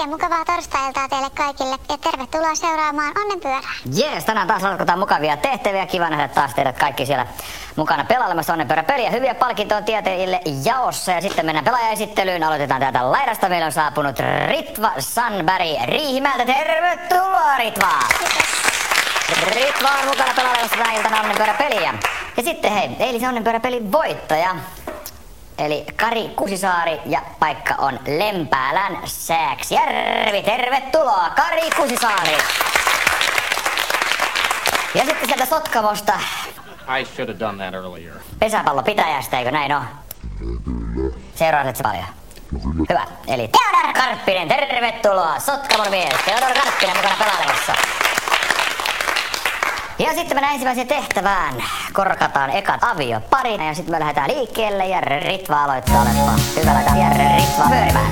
Oikein mukavaa torstai-iltaa teille kaikille ja tervetuloa seuraamaan Onnenpyörää. Jees, tänään taas aloitetaan mukavia tehtäviä. Kiva nähdä taas teidät kaikki siellä mukana pelailemassa Onnenpyöräpeliä. Hyviä palkintoja tietäjille jaossa ja sitten mennään pelaajaesittelyyn. Aloitetaan täältä laidasta. Meillä on saapunut Ritva Sandberg Riihimäeltä. Tervetuloa Ritva! Ritva on mukana pelailemassa tänä iltana Onnenpyöräpeliä. Ja sitten hei, eilisen Onnenpyöräpelin voittaja. Eli Kari Kusisaari ja paikka on Lempäälän Sääksjärvi. Tervetuloa Kari Kusisaari! Ja sitten sieltä Sotkamosta. I should have done that earlier. Pesäpallopitäjästä, eikö näin oo? Seuraat se paljon. Hyvä. Eli Teodor Karppinen, tervetuloa Sotkamon mies. Teodor Karppinen mukana pelailemassa. Ja sitten mennään ensimmäiseen tehtävään. Korkataan ekat avioparit ja sitten me lähdetään liikkeelle ja Ritva aloittaa. Olepa hyvä, laitetaan Ritva pyörimään.